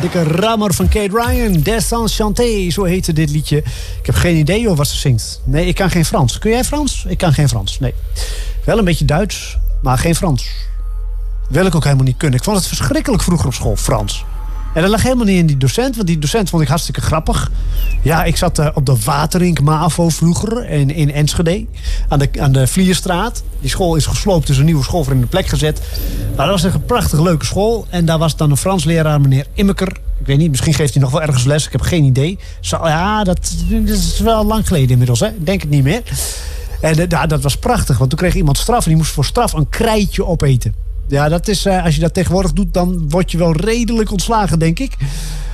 dikke rammer van Kate Ryan. Desenchanté, zo heette dit liedje. Ik heb geen idee hoor wat ze zingt. Nee, ik kan geen Frans. Kun jij Frans? Ik kan geen Frans, nee. Wel een beetje Duits, maar geen Frans. Wil ik ook helemaal niet kunnen. Ik vond het verschrikkelijk vroeger op school, Frans. En dat lag helemaal niet in die docent, want die docent vond ik hartstikke grappig. Ja, ik zat op de Waterink MAVO vroeger in Enschede, aan de Vlierstraat. Die school is gesloopt, dus een nieuwe school voor in de plek gezet. Maar dat was een prachtig leuke school. En daar was dan een Frans leraar, meneer Immeker. Ik weet niet, misschien geeft hij nog wel ergens les, ik heb geen idee. Dat is wel lang geleden inmiddels, hè? Ik denk het niet meer. En dat was prachtig, want toen kreeg iemand straf en die moest voor straf een krijtje opeten. Ja, dat is, als je dat tegenwoordig doet, dan word je wel redelijk ontslagen, denk ik.